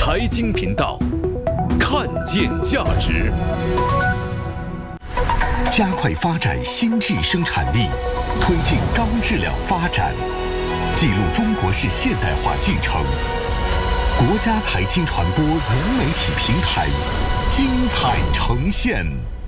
财经频道，看见价值。 加快发展新质生产力，推进高质量发展，记录中国式现代化进程。国家财经传播融媒体平台精彩呈现。